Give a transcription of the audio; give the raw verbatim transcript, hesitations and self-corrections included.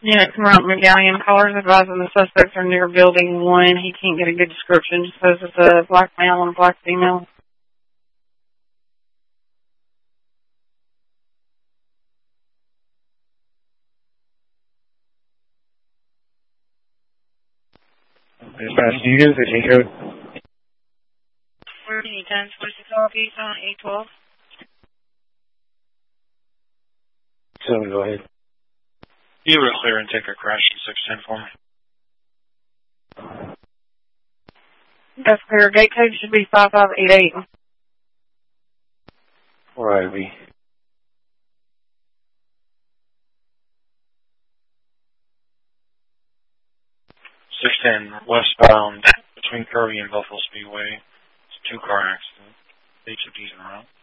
Yeah, it's from McGallion. Callers advising the suspects are near building one. He can't get a good description. Just says it's a black male and a black female. Dispatch, do you use the A code? Where can you ten twenty-six L P on eight twelve? So go ahead. You were clear and take a crash at six ten for me. That's clear. Gate code should be five five eight eight. Alright, we. six ten westbound between Kirby and Buffalo Speedway. It's a two car accident. H O D's in route.